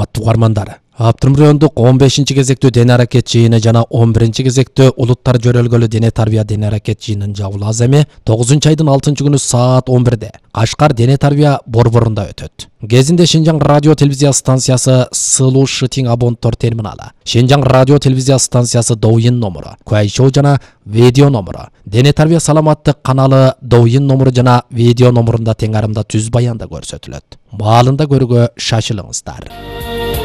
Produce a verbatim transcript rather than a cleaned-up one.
урматтуу угармандар, Аптырым райондук он бешинчи кезектүү дене аракет жыйыны жана он биринчи кезектүү улуттар жөрөлгөлү дене тарбия дене аракет жыйынын жабылуу аземи тогузунчу айдын алтынчы күнү саат он бирде Кашкар дене тарбия борборунда өтөт. Кезинде Шинжаң радио телевизия станциясы Сылуу Шытиң абонттор терминалы, Шинжаң радио телевизия станциясы Доуин номуру, Куайшоу жана видео номуру, дене тарбия саламаттык каналы Доуин номуру жана видео номурунда тең арымда түз баянда көрсөтүлөт. Маалында көрүүгө шашылыңыздар.